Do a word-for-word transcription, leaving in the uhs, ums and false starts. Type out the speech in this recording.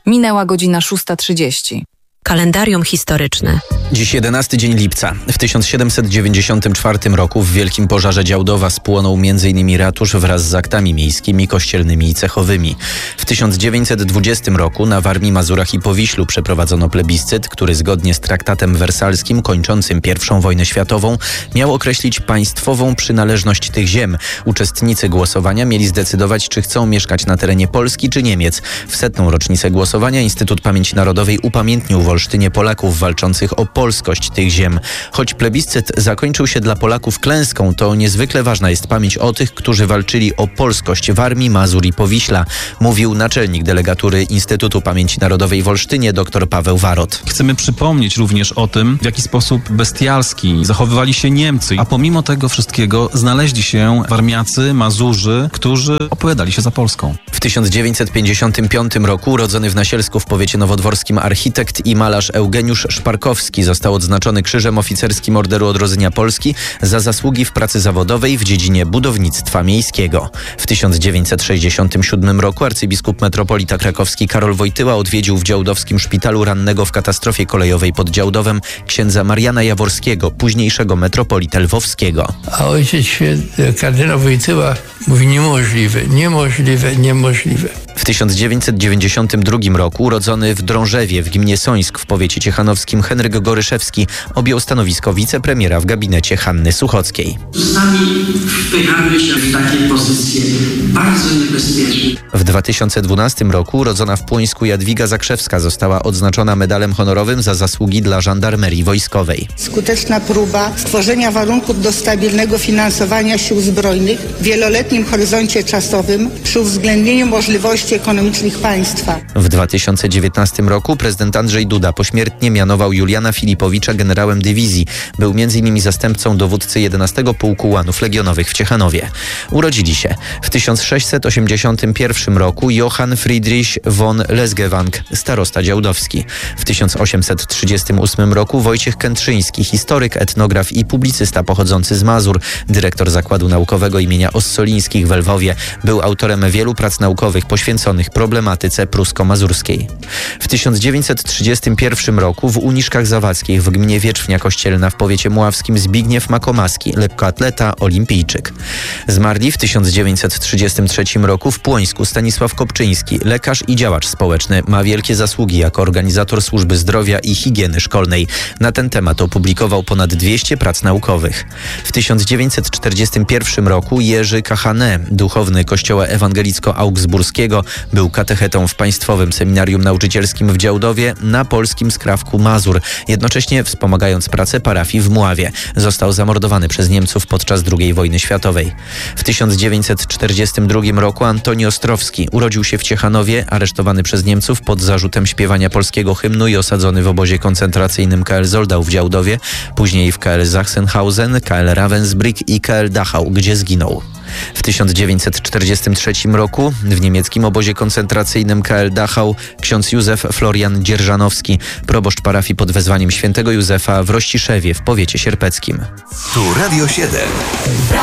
Minęła godzina szósta trzydzieści. Kalendarium historyczne. Dziś jedenasty dzień lipca. W tysiąc siedemset dziewięćdziesiątym czwartym roku w wielkim pożarze Działdowa spłonął między innymi ratusz wraz z aktami miejskimi, kościelnymi i cechowymi. W tysiąc dziewięćset dwudziestym roku na Warmii, Mazurach i Powiślu przeprowadzono plebiscyt, który zgodnie z traktatem wersalskim kończącym pierwszą wojnę światową miał określić państwową przynależność tych ziem. Uczestnicy głosowania mieli zdecydować, czy chcą mieszkać na terenie Polski czy Niemiec. W setną rocznicę głosowania Instytut Pamięci Narodowej upamiętnił w Olsztynie Polaków walczących o polskość tych ziem. Choć plebiscyt zakończył się dla Polaków klęską, to niezwykle ważna jest pamięć o tych, którzy walczyli o polskość Warmii, Mazur i Powiśla, mówił naczelnik delegatury Instytutu Pamięci Narodowej w Olsztynie dr Paweł Warot. Chcemy przypomnieć również o tym, w jaki sposób bestialski zachowywali się Niemcy, a pomimo tego wszystkiego znaleźli się Warmiacy, Mazurzy, którzy opowiadali się za Polską. W tysiąc dziewięćset pięćdziesiątym piątym roku urodzony w Nasielsku w powiecie nowodworskim architekt i malarz Eugeniusz Szparkowski został odznaczony Krzyżem Oficerskim Orderu Odrodzenia Polski za zasługi w pracy zawodowej w dziedzinie budownictwa miejskiego. W tysiąc dziewięćset sześćdziesiątym siódmym roku arcybiskup metropolita krakowski Karol Wojtyła odwiedził w działdowskim szpitalu rannego w katastrofie kolejowej pod Działdowem księdza Mariana Jaworskiego, późniejszego metropolitę lwowskiego. A ojciec święty kardynał Wojtyła mówi niemożliwe, niemożliwe, niemożliwe. W tysiąc dziewięćset dziewięćdziesiątym drugim roku urodzony w Drążewie w gminie Sońsk w powiecie ciechanowskim Henryk Goryszewski objął stanowisko wicepremiera w gabinecie Hanny Suchockiej. Czasami wpychamy się w takie pozycje bardzo niebezpieczne. W dwa tysiące dwunastym roku urodzona w Płońsku Jadwiga Zakrzewska została odznaczona medalem honorowym za zasługi dla żandarmerii wojskowej. Skuteczna próba stworzenia warunków do stabilnego finansowania sił zbrojnych w wieloletnim horyzoncie czasowym przy uwzględnieniu możliwości ekonomicznych państwa. W dwa tysiące dziewiętnastym roku prezydent Andrzej Duda pośmiertnie mianował Juliana Filipowicza generałem dywizji. Był między innymi zastępcą dowódcy jedenastego Pułku Łanów Legionowych w Ciechanowie. Urodzili się w tysiąc sześćset osiemdziesiątym pierwszym roku Johann Friedrich von Lesgewang, starosta działdowski. W tysiąc osiemset trzydziestym ósmym roku Wojciech Kętrzyński, historyk, etnograf i publicysta pochodzący z Mazur, dyrektor Zakładu Naukowego imienia Ossolińskich w Lwowie. Był autorem wielu prac naukowych poświęconych problematyce prusko-mazurskiej. W tysiąc dziewięćset trzydziestym pierwszym roku w Uniszkach Zawadzkich w gminie Wietrznia Kościelna w powiecie muławskim Zbigniew Makomaski, lekkoatleta, olimpijczyk. Zmarli w tysiąc dziewięćset trzydziestym trzecim roku w Płońsku Stanisław Kopczyński, lekarz i działacz społeczny. Ma wielkie zasługi jako organizator służby zdrowia i higieny szkolnej. Na ten temat opublikował ponad dwieście prac naukowych. W tysiąc dziewięćset czterdziestym pierwszym roku Jerzy Kachane, duchowny kościoła ewangelicko-augsburskiego, był katechetą w Państwowym Seminarium Nauczycielskim w Działdowie na polskim skrawku Mazur, jednocześnie wspomagając pracę parafii w Mławie. Został zamordowany przez Niemców podczas drugiej wojny światowej. W tysiąc dziewięćset czterdziestym drugim roku Antoni Ostrowski urodził się w Ciechanowie, aresztowany przez Niemców pod zarzutem śpiewania polskiego hymnu i osadzony w obozie koncentracyjnym K L Zoldau w Działdowie, później w K L Sachsenhausen, K L Ravensbrück i K L Dachau, gdzie zginął. W tysiąc dziewięćset czterdziestym trzecim roku w niemieckim obozie koncentracyjnym K L Dachau ksiądz Józef Florian Dzierżanowski, proboszcz parafii pod wezwaniem świętego Józefa w Rościszewie w powiecie sierpeckim. Tu Radio siedem.